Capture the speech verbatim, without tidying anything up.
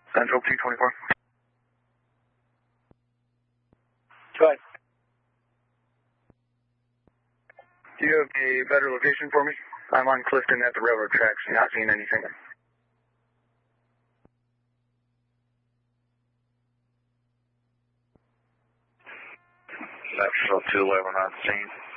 Central two twenty-four. Go ahead. Do you have a better location for me? I'm on Clifton at the railroad tracks, not seeing anything. Central two eleven on scene.